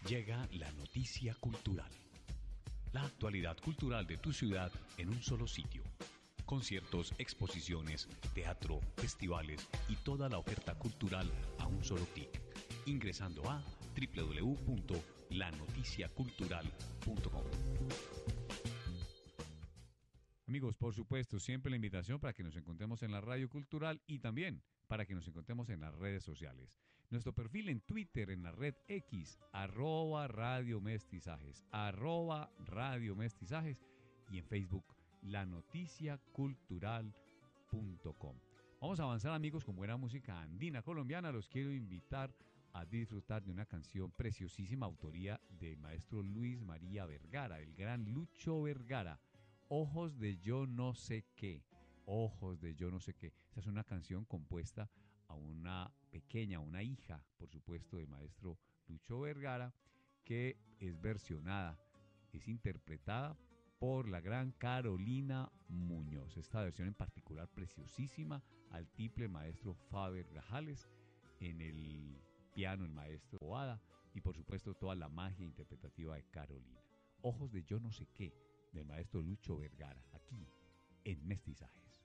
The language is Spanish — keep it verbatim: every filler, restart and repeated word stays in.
Llega la noticia cultural. La actualidad cultural de tu ciudad en un solo sitio. Conciertos, exposiciones, teatro, festivales y toda la oferta cultural a un solo clic. Ingresando a doble u doble u doble u punto la noticia cultural punto com. Amigos, por supuesto, siempre la invitación para que nos encontremos en la radio cultural y también para que nos encontremos en las redes sociales. Nuestro perfil en Twitter, en la red X, arroba Radio Mestizajes, arroba Radio Mestizajes, y en Facebook, la noticia cultural punto com. Vamos a avanzar, amigos, con buena música andina colombiana. Los quiero invitar a disfrutar de una canción preciosísima, autoría del maestro Luis María Vergara, el gran Lucho Vergara. Ojos de yo no sé qué, ojos de yo no sé qué. Esa es una canción compuesta a una pequeña, una hija, por supuesto, del maestro Lucho Vergara, que es versionada, es interpretada por la gran Carolina Muñoz. Esta versión en particular preciosísima, al tiple el maestro Faber Grajales, en el piano el maestro Boada y por supuesto toda la magia interpretativa de Carolina. Ojos de yo no sé qué, del maestro Lucho Vergara, aquí en Mestizajes.